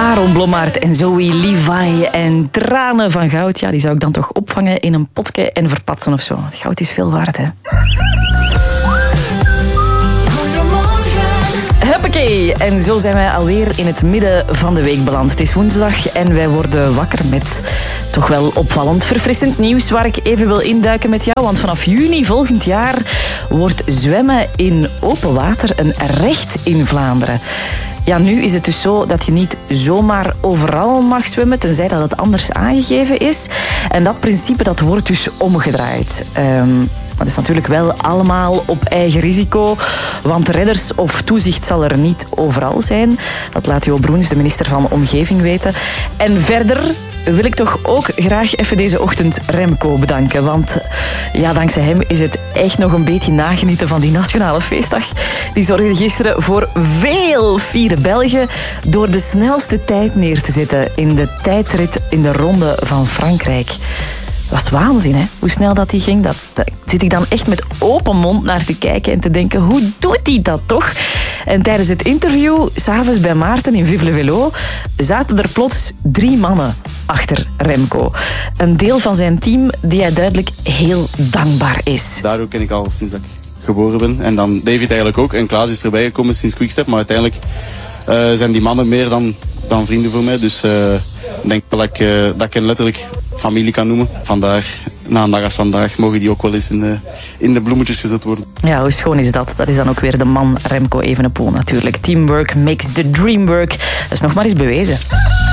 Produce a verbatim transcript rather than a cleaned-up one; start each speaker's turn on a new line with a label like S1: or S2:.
S1: Aaron Blommaert en Zoe Levi en Tranen van Goud. Ja, die zou ik dan toch opvangen in een potje en verpatsen of zo. Goud is veel waard, hè. Huppakee! En zo zijn wij alweer in het midden van de week beland. Het is woensdag en wij worden wakker met toch wel opvallend verfrissend nieuws waar ik even wil induiken met jou. Want vanaf juni volgend jaar wordt zwemmen in open water een recht in Vlaanderen. Ja, nu is het dus zo dat je niet zomaar overal mag zwemmen, tenzij dat het anders aangegeven is. En dat principe dat wordt dus omgedraaid. Um, dat is natuurlijk wel allemaal op eigen risico, want redders of toezicht zal er niet overal zijn. Dat laat Jo Broens, de minister van Omgeving, weten. En verder wil ik toch ook graag even deze ochtend Remco bedanken. Want ja, dankzij hem is het echt nog een beetje nagenieten van die nationale feestdag. Die zorgde gisteren voor veel fiere Belgen door de snelste tijd neer te zetten in de tijdrit in de Ronde van Frankrijk. Dat was waanzin, hè? Hoe snel dat die ging. Dat, daar zit ik dan echt met open mond naar te kijken en te denken, hoe doet hij dat toch? En tijdens het interview, s'avonds bij Maarten in Vive le Velo, zaten er plots drie mannen achter Remco. Een deel van zijn team die hij duidelijk heel dankbaar is.
S2: Daardoor ken ik al sinds dat ik geboren ben. En dan David eigenlijk ook. En Klaas is erbij gekomen sinds Quickstep. Maar uiteindelijk uh, zijn die mannen meer dan, dan vrienden voor mij. Dus uh, ik denk dat ik, uh, dat ik hen letterlijk familie kan noemen. Vandaar, na een dag als vandaag, mogen die ook wel eens in de, in de bloemetjes gezet worden.
S1: Ja, hoe schoon is dat? Dat is dan ook weer de man Remco Evenepoel natuurlijk. Teamwork makes the dream work. Dat is nog maar eens bewezen.